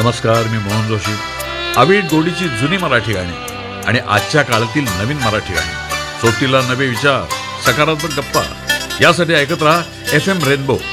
नमस्कार, मी मोहन जोशी. आविड गोडीची जुनी मराठी गाणी आणि आजच्या काळातील नवीन मराठी गाणी, सोबतीला नवे विचार, सकारात्मक गप्पा, यासाठी ऐकत राहा FM रेनबो